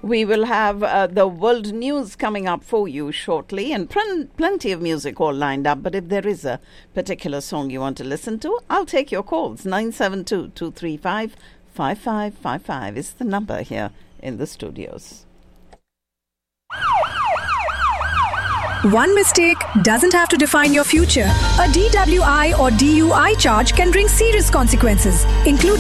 We will have the world news coming up for you shortly, and plenty of music all lined up. But if there is a particular song you want to listen to, I'll take your calls. 972-235-5555 is the number here in the studios. One mistake doesn't have to define your future. A DWI or DUI charge can bring serious consequences, including